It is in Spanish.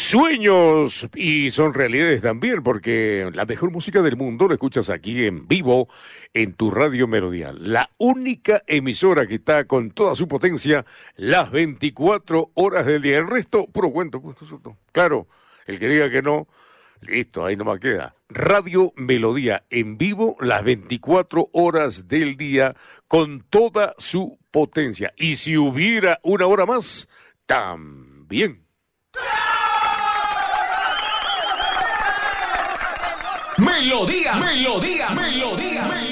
sueños y son realidades también, porque la mejor música del mundo la escuchas aquí en vivo en tu Radio Melodía, la única emisora que está con toda su potencia las 24 horas del día. El resto, puro cuento. Claro, el que diga que no, listo, ahí nomás queda. Radio Melodía en vivo las 24 horas del día con toda su potencia. Y si hubiera una hora más, también. Melodía, melodía, melodía, melodía.